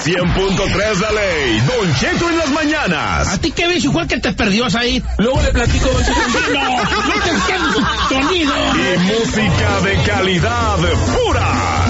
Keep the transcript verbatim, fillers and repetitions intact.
cien punto tres de ley. Don Cheto en las mañanas. ¿A ti qué ves, igual que te perdió ahí? Luego le platico. No, no te entiendo. Sonido. Y música de calidad pura.